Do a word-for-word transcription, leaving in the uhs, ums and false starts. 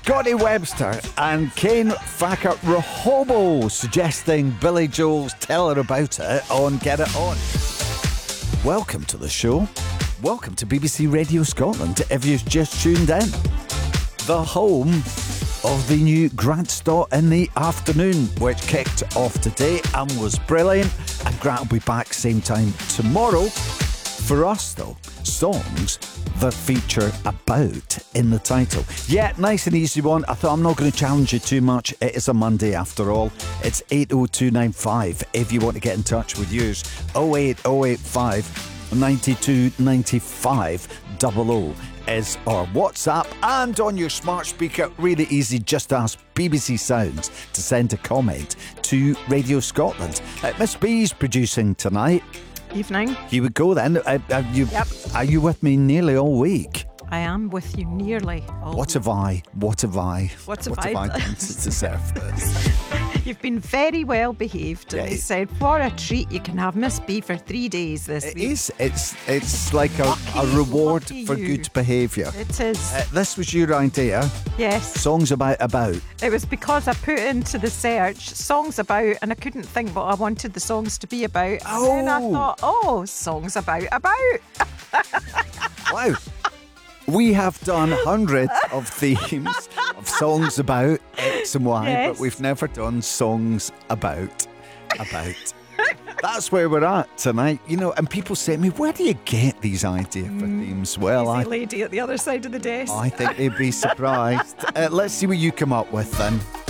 Scotty Webster and Kane Thacker Rehobo suggesting Billy Joel's Tell Her About It on Get It On. Welcome to the show. Welcome to B B C Radio Scotland if you've just tuned in. The home of the new Grant Stott in the Afternoon, which kicked off today and was brilliant. And Grant will be back same time tomorrow. For us, though, songs that feature about in the title. Yeah, nice and easy one. I thought I'm not going to challenge you too much. It is a Monday after all. It's eight oh two nine five if you want to get in touch with yours. oh eight oh eight five nine two nine five double oh is our WhatsApp, and on your smart speaker, really easy, just ask B B C Sounds to send a comment to Radio Scotland. Uh, Miss B's producing tonight. Evening. Here we go then. Uh, are, you, Yep. are you with me nearly all week? I am with you nearly all What have I, what have I, What have what I have I done? done to deserve this? You've been very well behaved, and Yeah. they said, what a treat, you can have Miss B for three days this It week. is. It's it's like a, a Lucky, reward lucky for you. good behaviour. It is. Uh, this was your idea. Yes. Songs about about. It was because I put into the search songs about, and I couldn't think what I wanted the songs to be about. Oh. And then I thought, oh, songs about about. Wow. We have done hundreds of themes of songs about X and Y, Yes. but we've never done songs about about. That's where we're at tonight, you know. And people say to me, "Where do you get these ideas for themes?" Well, Easy I, lady at the other side of the desk. I think they'd be surprised. uh, let's see what you come up with then.